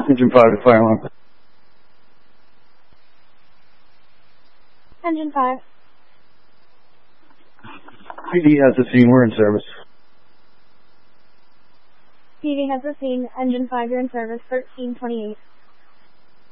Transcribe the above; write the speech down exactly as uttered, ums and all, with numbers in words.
Engine five to fire alarm. Engine five. P D has the scene, we're in service. P D has the scene, Engine five, you're in service, thirteen twenty-eight.